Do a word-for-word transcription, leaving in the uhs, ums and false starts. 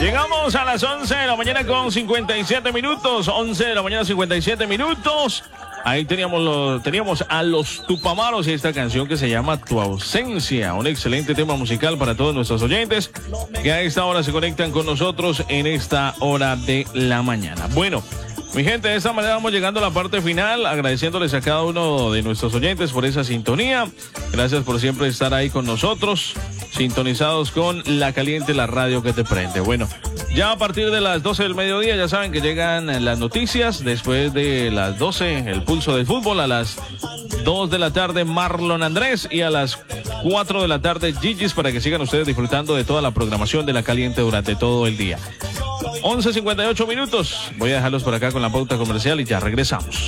Llegamos a las once de la mañana con cincuenta y siete minutos. once de la mañana, cincuenta y siete minutos. Ahí teníamos, lo, teníamos a los Tupamaros y esta canción que se llama Tu Ausencia. Un excelente tema musical para todos nuestros oyentes que a esta hora se conectan con nosotros en esta hora de la mañana. Bueno, mi gente, de esta manera vamos llegando a la parte final, agradeciéndoles a cada uno de nuestros oyentes por esa sintonía. Gracias por siempre estar ahí con nosotros, sintonizados con La Caliente, la radio que te prende. Bueno, ya a partir de las doce del mediodía ya saben que llegan las noticias. Después de las doce, el pulso del fútbol. A las dos de la tarde, Marlon Andrés. Y a las cuatro de la tarde, Gigi's, para que sigan ustedes disfrutando de toda la programación de La Caliente durante todo el día. once cincuenta y ocho minutos. Voy a dejarlos por acá con la pauta comercial y ya regresamos.